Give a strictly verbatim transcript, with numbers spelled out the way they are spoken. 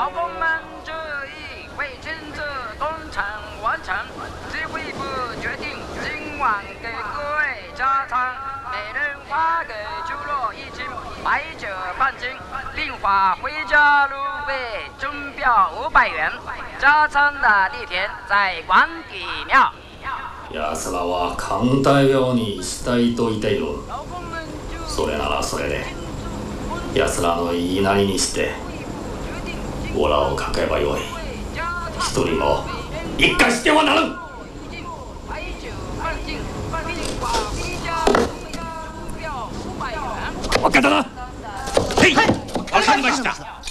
劳工们决议为禁止工程完成，指挥部决定今晚给各位加餐，每人发给猪肉一斤，白酒半斤，并发回家路费钟表五百元。加餐的地点在关帝庙。 奴らは簡単病にしたいと言っている。それならそれで、奴らの言いなりにしてオラをかけばよい。一人も一回してはならん。分かったな。へい、分かりました。